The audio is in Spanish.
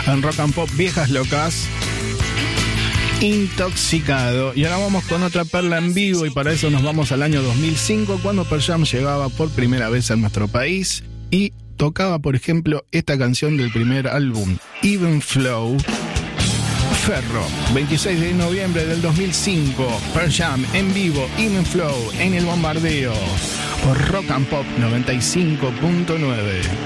En Rock and Pop Viejas Locas, Intoxicado. Y ahora vamos con otra perla en vivo, y para eso nos vamos al año 2005, cuando Pearl Jam llegaba por primera vez a nuestro país y tocaba, por ejemplo, esta canción del primer álbum, Even Flow, Ferro. 26 de noviembre del 2005, Pearl Jam en vivo, Even Flow, en el Bombardeo, por Rock and Pop 95.9.